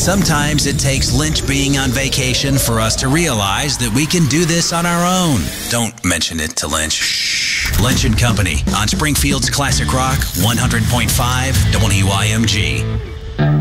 Sometimes it takes Lynch being on vacation for us to realize that we can do this on our own. Don't mention it to Lynch. Shh. Lynch & Company on Springfield's Classic Rock 100.5 WYMG.